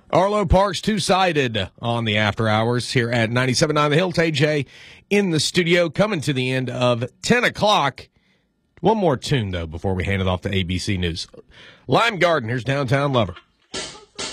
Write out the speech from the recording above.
Arlo Parks two-sided on the after hours here at 97.9 The Hill. AJ in the studio, coming to the end of 10 o'clock. One more tune, though, before we hand it off to ABC News. Lime Garden, here's Downtown Lover.